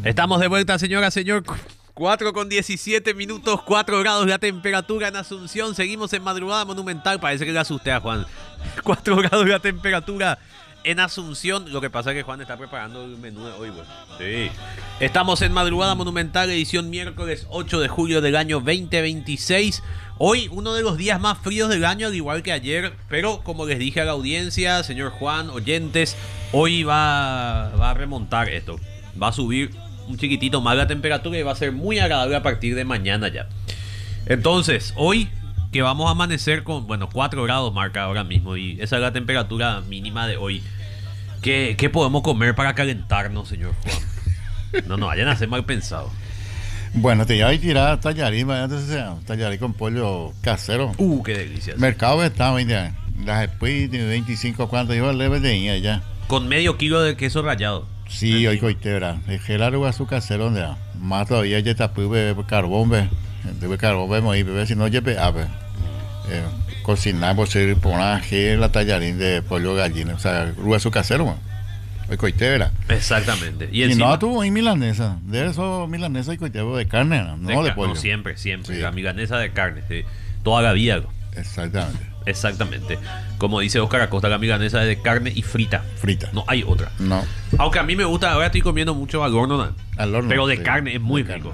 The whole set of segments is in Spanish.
Estamos de vuelta, señora, señor. 4:17, 4 grados la temperatura en Asunción. Seguimos en Madrugada Monumental. Parece que le asusté a Juan. 4 grados la temperatura en Asunción. Lo que pasa es que Juan está preparando el menú de hoy, bueno. Sí. Estamos en Madrugada Monumental, edición miércoles 8 de julio del año 2026. Hoy, uno de los días más fríos del año, al igual que ayer. Pero, como les dije a la audiencia, señor Juan, oyentes, hoy va a remontar esto. Va a subir un chiquitito más la temperatura y va a ser muy agradable a partir de mañana ya. Entonces, hoy que vamos a amanecer con, 4 grados marca ahora mismo y esa es la temperatura mínima de hoy. ¿Qué podemos comer para calentarnos, señor Juan? No nos vayan a hacer mal pensado. Bueno, te iba a tirar tallarín, tallarín con pollo casero. Qué delicia. Mercado está, ¿verdad? Las después de 25 cuantos iba a leer de ya. Con medio kilo de queso rallado. Sí, hoy coitebra. El gelaro a su casero, donde más todavía ya está pues carbón, ve. Debe carbón, vemos ahí, bebé, si no, ya cocinamos, poner la tallarín de pollo gallina, o sea, a su casero, man. Hoy coitebra. Exactamente. Y no, tú hay milanesa. De eso, milanesa y coitebra de carne, no de pollo. No, siempre. Sí. La milanesa de carne, sí. Toda la vida. Exactamente. Como dice Oscar Acosta, la milanesa es de carne y frita. No hay otra. No. Aunque a mí me gusta, ahora estoy comiendo mucho al horno. Pero de carne es muy rico.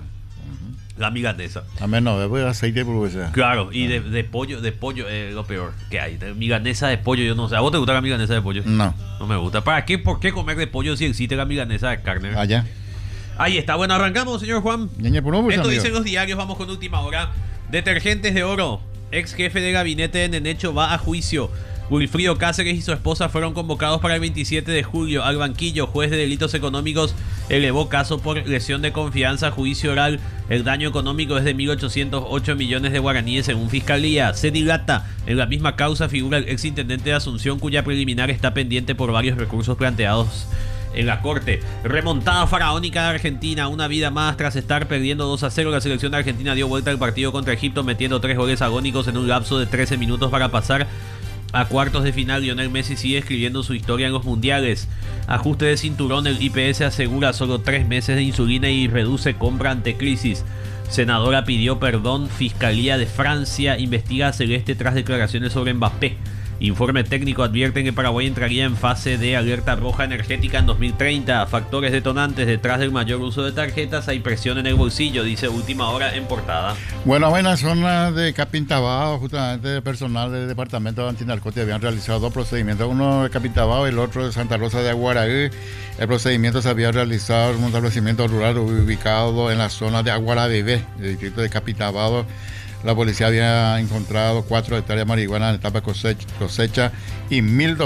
La milanesa. A menos de aceite por ese. Claro, y de pollo es lo peor que hay. De milanesa de pollo, yo no sé. ¿A vos te gusta la milanesa de pollo? No. No me gusta. ¿Para qué? ¿Por qué comer de pollo si existe la milanesa de carne? Allá. Ahí está. Bueno, arrancamos, señor Juan. Esto dicen los diarios, vamos con última hora. Detergentes de Oro. Ex jefe de gabinete de Nenecho va a juicio. Wilfrido Cáceres y su esposa fueron convocados para el 27 de julio al banquillo. Juez de delitos económicos elevó caso por lesión de confianza, juicio oral. El daño económico es de 1.808 millones de guaraníes según Fiscalía. Se dilata. En la misma causa figura el exintendente de Asunción, cuya preliminar está pendiente por varios recursos planteados en la corte. Remontada faraónica de Argentina, una vida más tras estar perdiendo 2-0. La selección de Argentina dio vuelta al partido contra Egipto metiendo 3 goles agónicos en un lapso de 13 minutos para pasar a cuartos de final. Lionel Messi sigue escribiendo su historia en los mundiales. Ajuste de cinturón, el IPS asegura solo 3 meses de insulina y reduce compra ante crisis. Senadora pidió perdón. Fiscalía de Francia investiga a Celeste tras declaraciones sobre Mbappé. Informe técnico advierten que Paraguay entraría en fase de alerta roja energética en 2030. Factores detonantes detrás del mayor uso de tarjetas. Hay presión en el bolsillo, dice Última Hora en portada. Bueno, en la zona de Capintabao, justamente el personal del Departamento de Antinarcóticos habían realizado 2 procedimientos. Uno de Capintabao y el otro de Santa Rosa de Aguaraí. El procedimiento se había realizado en un establecimiento rural ubicado en la zona de Aguarabebé, el distrito de Capintabao. La policía había encontrado 4 hectáreas de marihuana en etapa cosecha y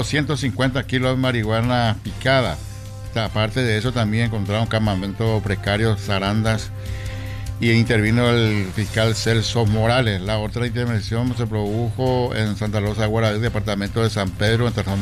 1.250 kilos de marihuana picada. Aparte de eso, también encontraron campamentos precarios, zarandas, y intervino el fiscal Celso Morales. La otra intervención se produjo en Santa Rosa de Guaraí, departamento de San Pedro, en